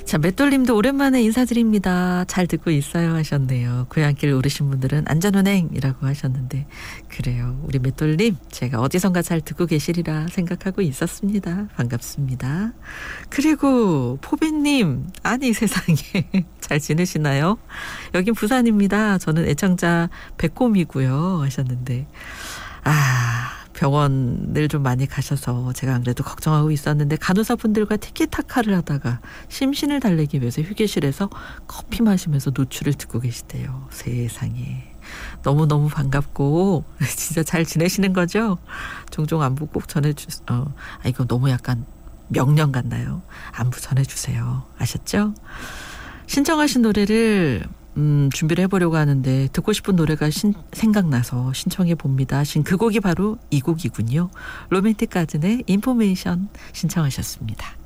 자, 맷돌님도 오랜만에 인사드립니다. 잘 듣고 있어요 하셨네요. 고향길 오르신 분들은 안전운행이라고 하셨는데 그래요. 우리 맷돌님 제가 어디선가 잘 듣고 계시리라 생각하고 있었습니다. 반갑습니다. 그리고 포비님 아니 세상에 잘 지내시나요? 여긴 부산입니다. 저는 애청자 백곰이고요 하셨는데 병원을 좀 많이 가셔서 제가 안 그래도 걱정하고 있었는데 간호사분들과 티키타카를 하다가 심신을 달래기 위해서 휴게실에서 커피 마시면서 노출을 듣고 계시대요. 세상에. 너무너무 반갑고 진짜 잘 지내시는 거죠? 종종 안부 꼭 전해주세요. 이거 너무 약간 명령 같나요? 안부 전해주세요. 아셨죠? 신청하신 노래를 준비를 해보려고 하는데 듣고 싶은 노래가 생각나서 신청해 봅니다. 그 곡이 바로 이 곡이군요. 로맨틱 가든의 인포메이션 신청하셨습니다.